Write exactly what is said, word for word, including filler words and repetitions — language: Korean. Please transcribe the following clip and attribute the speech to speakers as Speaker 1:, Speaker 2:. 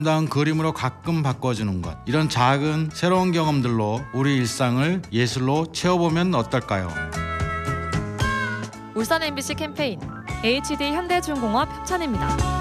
Speaker 1: 다운 그림으로 가끔 바꿔주는 것, 이런 작은 새로운 경험들로 우리 일상을 예술로 채워보면 어떨까요?
Speaker 2: 울산 엠비씨 캠페인 에이치디 현대중공업 협찬입니다.